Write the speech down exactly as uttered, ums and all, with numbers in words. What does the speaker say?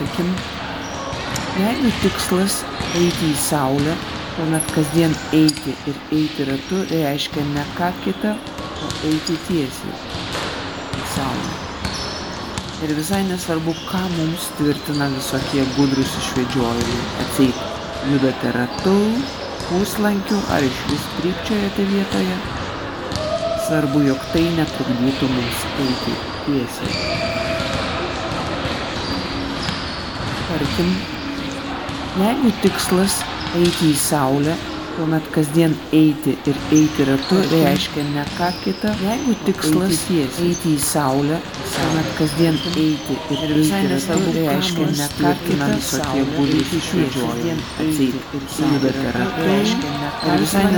Tarkim, jeigu tikslas eiti į Saulę, tuomet kasdien eiti ir eiti ratu reiškia ne ką kitą, o eiti tiesiai į Saulę. Ir visai nesvarbu, ką mums tvirtina visokie gudrūs išvedžiojimai. Atseit, judate ratu, puslankiu ar išvis trypčiojate vietoje. Svarbu, jog tai netrukdytų mums eiti tiesiai. Tarkim, jeigu tikslas eiti į Saulę, tuomet kasdien eiti ir eiti ratu reiškia ne ką kitą, jeigu tikslas eiti į Saulę, tuomet kasdien eiti ir visai nesvarbu reiškia ne ką kitą, visokie gudrūs išvedžiojimai. Atseit, judate ratu, ir visai